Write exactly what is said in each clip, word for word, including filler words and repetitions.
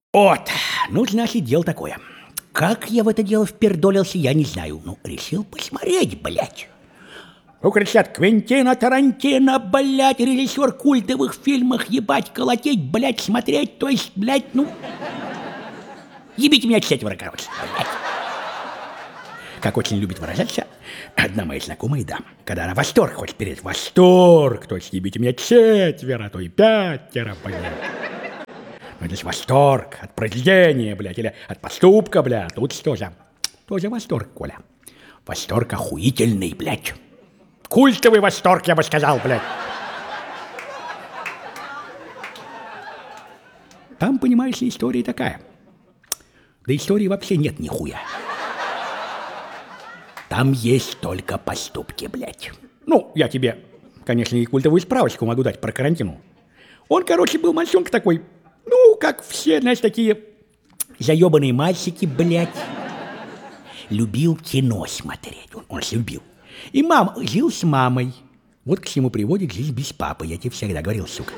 Вот, ну, значит, дело такое. Как я в это дело впердолился, я не знаю. Ну, решил посмотреть, блядь. Ну, кричат, Квентина Тарантино, блядь, режиссер культовых фильмов, ебать, колотеть, блядь, смотреть, то есть, блядь, ну... Ебите меня четверо, короче, блядь. Как очень любит выражаться одна моя знакомая дама, когда она восторг хочет перейти. Восторг, то есть ебите меня четверо, а то и пятеро, блядь. Ну, здесь восторг от произведения, блядь, или от поступка, блядь. Тут тоже, тоже восторг, Коля. Восторг охуительный, блядь. Культовый восторг, я бы сказал, блядь. Там, понимаешь ли, история такая. Да истории вообще нет нихуя. Там есть только поступки, блядь. Ну, я тебе, конечно, и культовую справочку могу дать про Тарантино. Он, короче, был мальчонка такой, ну, как все, знаешь, такие заебанные мальчики, блядь. Любил кино смотреть, он, он любил. И мам, жил с мамой. Вот к чему приводит жизнь без папы, я тебе всегда говорил, сука.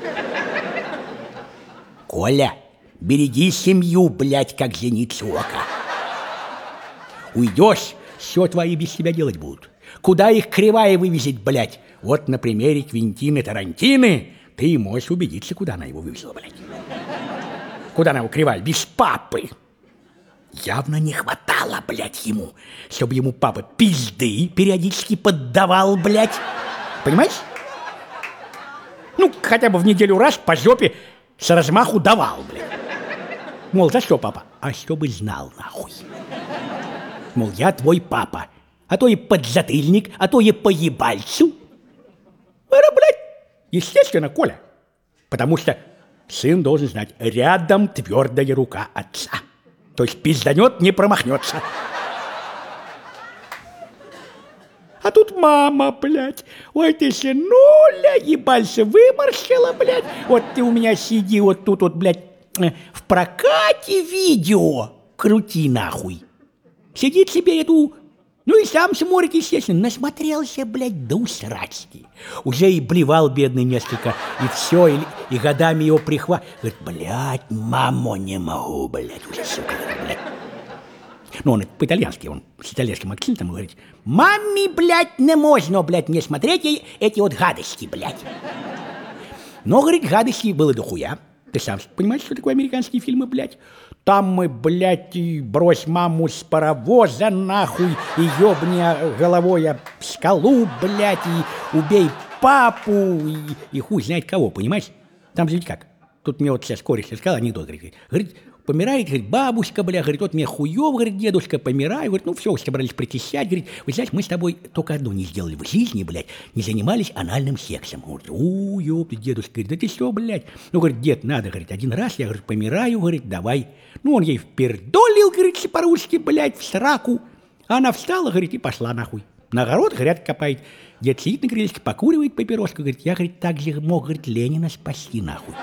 Коля, береги семью, блядь, как зеницу ока. Уйдешь, все твои без тебя делать будут. Куда их кривая вывезет, блядь? Вот на примере Квентины Тарантины ты можешь убедиться, куда она его вывезла, блядь. Куда она его кривая? Без папы. Явно не хватало, блядь, ему, чтобы ему папа пизды периодически поддавал, блядь. Понимаешь? Ну, хотя бы в неделю раз по жопе с размаху давал, блядь. Мол, за что, папа? А чтобы знал, нахуй. Мол, я твой папа, а то и подзатыльник, а то и по ебальцу. Это, блядь, естественно, Коля. Потому что сын должен знать, рядом твердая рука отца. То есть пизданет, не промахнется. А тут мама, блядь. Ой, ты, сынуля, ебальца выморщила, блядь. Вот ты у меня сиди вот тут вот, блядь, в прокате видео. Крути нахуй. Сидит себе эту... Ну и сам смотрит, естественно, насмотрелся, блядь, до усрачки. Уже и блевал бедный несколько, и все, и, и годами его прихват. Говорит, блядь, мамо, не могу, блядь, уже, сука, блядь. Ну, он по-итальянски, он с итальянским акцентом говорит, маме, блядь, не можно, блядь, мне смотреть эти вот гадости, блядь. Но, говорит, гадости было дохуя. Ты сам понимаешь, что такое американские фильмы, блядь? Там мы, блядь, и брось маму с паровоза, нахуй, и ёбни головой об скалу, блядь, и убей папу, и, и хуй знает кого, понимаешь? Там же ведь как? Тут мне вот сейчас кореш сказал анекдот, говорит, говорит, помирает, говорит, бабушка, бля, говорит, вот мне хуёв, говорит, дедушка, помираю, говорит, ну все, собрались причащать, говорит, вы знаете, мы с тобой только одно не сделали в жизни, блядь, не занимались анальным сексом. Говорит, у, ёпта, дедушка, говорит, да ты что, блядь? Ну, говорит, дед, надо, говорит, один раз, я, говорит, помираю, говорит, давай. Ну, он ей впердолил, говорит, по-русски, блядь, в сраку. А она встала, говорит, и пошла нахуй. На огород грядки копает. Дед сидит на крылечке, покуривает папироску, говорит, я, говорит, так же мог, говорит, Ленина спасти, нахуй.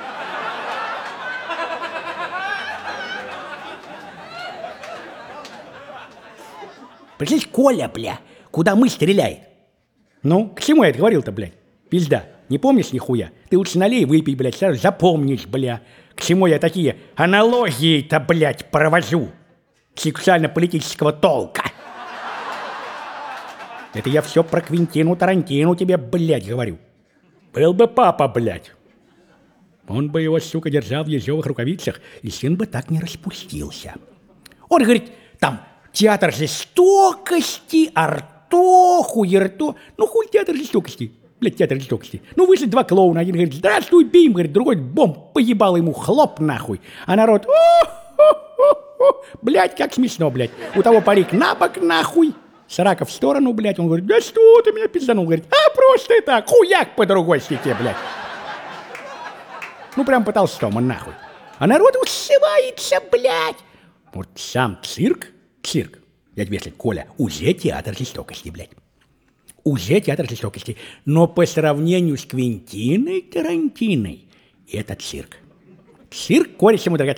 Пришли, Коля, бля, куда мы стреляет? Ну, к чему я это говорил-то, блядь? Пизда, не помнишь нихуя? Ты лучше налей, выпей, блядь, сразу запомнишь, бля. К чему я такие аналогии-то, блядь, провожу? Сексуально-политического толка. Это я все про Квентину Тарантино тебе, блядь, говорю. Был бы папа, блядь. Он бы его, сука, держал в ежовых рукавицах, и сын бы так не распустился. Он говорит, там... Театр жестокости, арто, хуерто. Ну, хуй театр жестокости. Блядь, театр жестокости. Ну, вышли два клоуна. Один говорит, здравствуй, бим. Говорит, другой бомб поебал ему, хлоп нахуй. А народ, блядь, как смешно, блядь. У того парик на бок нахуй. Срака в сторону, блядь. Он говорит, да что ты меня пизданул? Говорит, а просто это, хуяк по другой стеке, блядь. Ну, прям по толстому, нахуй. А народ ушивается, блядь. Вот сам цирк. Цирк, я тебе сказал, Коля, уже театр жестокости, блядь. Уже театр жестокости. Но по сравнению с Квентиной Тарантиной, это цирк. Цирк, кореш ему драгоценный.